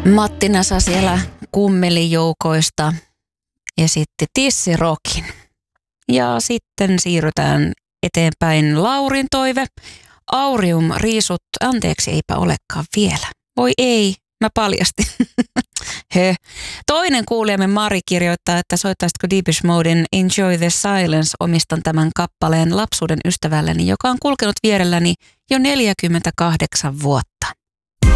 Matti Nasa siellä kummelijoukoista esitti Tissirokin. Ja sitten siirrytään eteenpäin. Laurin toive. Aurium riisut. Anteeksi, eipä olekaan vielä. Voi ei, mä paljastin. He. Toinen kuulijamme Mari kirjoittaa, että soittaisitko Depeche Moden Enjoy the Silence. Omistan tämän kappaleen lapsuuden ystävälleni, joka on kulkenut vierelläni jo 48 vuotta.